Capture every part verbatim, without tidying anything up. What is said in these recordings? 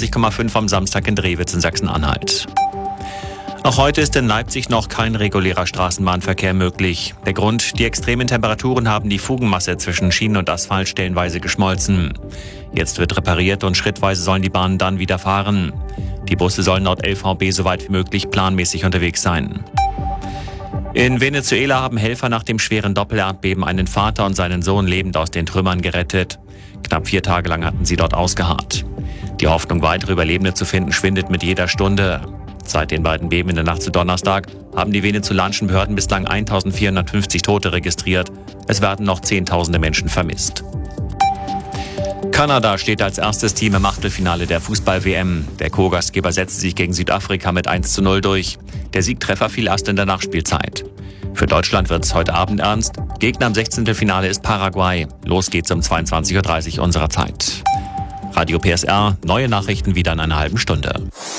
vierzig Komma fünf am Samstag in Drewitz in Sachsen-Anhalt. Auch heute ist in Leipzig noch kein regulärer Straßenbahnverkehr möglich. Der Grund: die extremen Temperaturen haben die Fugenmasse zwischen Schienen und Asphalt stellenweise geschmolzen. Jetzt wird repariert und schrittweise sollen die Bahnen dann wieder fahren. Die Busse sollen laut L V B so weit wie möglich planmäßig unterwegs sein. In Venezuela haben Helfer nach dem schweren Doppelerdbeben einen Vater und seinen Sohn lebend aus den Trümmern gerettet. Knapp vier Tage lang hatten sie dort ausgeharrt. Die Hoffnung, weitere Überlebende zu finden, schwindet mit jeder Stunde. Seit den beiden Beben in der Nacht zu Donnerstag haben die venezolanischen Behörden bislang eintausendvierhundertfünfzig Tote registriert. Es werden noch Zehntausende Menschen vermisst. Kanada steht als erstes Team im Achtelfinale der Fußball-W M. Der Co-Gastgeber setzte sich gegen Südafrika mit eins zu null durch. Der Siegtreffer fiel erst in der Nachspielzeit. Für Deutschland wird es heute Abend ernst. Gegner im Sechzehntelfinale ist Paraguay. Los geht's um zweiundzwanzig Uhr dreißig unserer Zeit. Radio P S R, neue Nachrichten wieder in einer halben Stunde.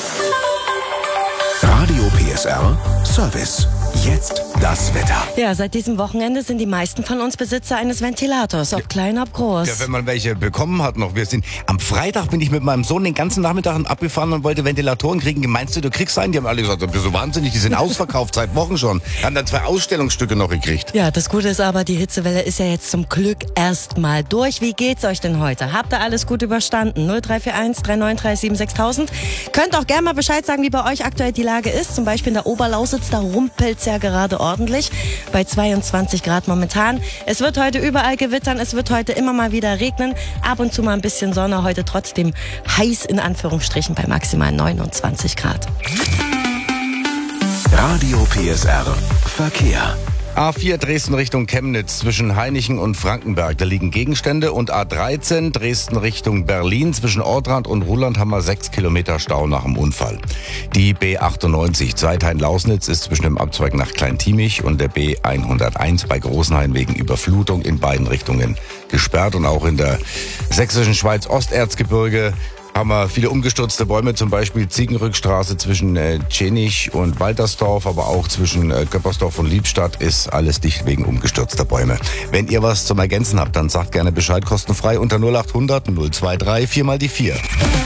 Radio P S R Service. Jetzt das Wetter. Ja, seit diesem Wochenende sind die meisten von uns Besitzer eines Ventilators, ob klein, ob groß. Ja, wenn man welche bekommen hat noch. Wir sind, am Freitag bin ich mit meinem Sohn den ganzen Nachmittag abgefahren und wollte Ventilatoren kriegen. Meinst du, du kriegst einen? Die haben alle gesagt, du bist so wahnsinnig, die sind ausverkauft seit Wochen schon. Wir haben dann zwei Ausstellungsstücke noch gekriegt. Ja, das Gute ist aber, die Hitzewelle ist ja jetzt zum Glück erstmal durch. Wie geht's euch denn heute? Habt ihr alles gut überstanden? null drei vier eins drei neun drei sieben sechs null null null. Könnt auch gerne mal Bescheid sagen, wie bei euch aktuell die Lage ist. Zum Beispiel in der Oberlausitz, da rumpelt's ja gerade ordentlich. Bei zweiundzwanzig Grad momentan. Es wird heute überall gewittern, es wird heute immer mal wieder regnen. Ab und zu mal ein bisschen Sonne, heute trotzdem heiß in Anführungsstrichen bei maximal neunundzwanzig Grad. Radio P S R Verkehr. A vier Dresden Richtung Chemnitz zwischen Hainichen und Frankenberg, da liegen Gegenstände. Und A dreizehn Dresden Richtung Berlin zwischen Ortrand und Ruhland haben wir sechs Kilometer Stau nach dem Unfall. Die B achtundneunzig Zweithain-Lausnitz ist zwischen dem Abzweig nach Kleintiemich und der B hunderteins bei Großenhain wegen Überflutung in beiden Richtungen gesperrt. Und auch in der sächsischen Schweiz Osterzgebirge haben wir viele umgestürzte Bäume, zum Beispiel Ziegenrückstraße zwischen äh, Tschenich und Waltersdorf, aber auch zwischen äh, Göppersdorf und Liebstadt ist alles dicht wegen umgestürzter Bäume. Wenn ihr was zum Ergänzen habt, dann sagt gerne Bescheid, kostenfrei unter null acht hundert null zwei drei vier mal die vier.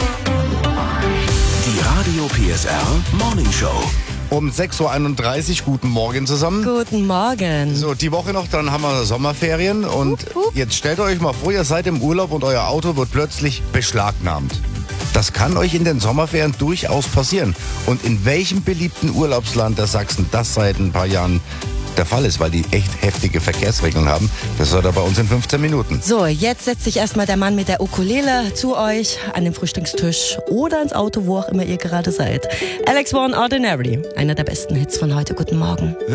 Die Radio P S R Morning Show. Um sechs Uhr einunddreißig, guten Morgen zusammen. Guten Morgen. So, die Woche noch, dann haben wir Sommerferien und Hup, hup. Jetzt stellt euch mal vor, ihr seid im Urlaub und euer Auto wird plötzlich beschlagnahmt. Das kann euch in den Sommerferien durchaus passieren. Und in welchem beliebten Urlaubsland der Sachsen das seit ein paar Jahren der Fall ist, weil die echt heftige Verkehrsregeln haben, das hört er bei uns in fünfzehn Minuten. So, jetzt setzt sich erstmal der Mann mit der Ukulele zu euch an den Frühstückstisch oder ins Auto, wo auch immer ihr gerade seid. Alex Vaughan, Ordinary, einer der besten Hits von heute. Guten Morgen.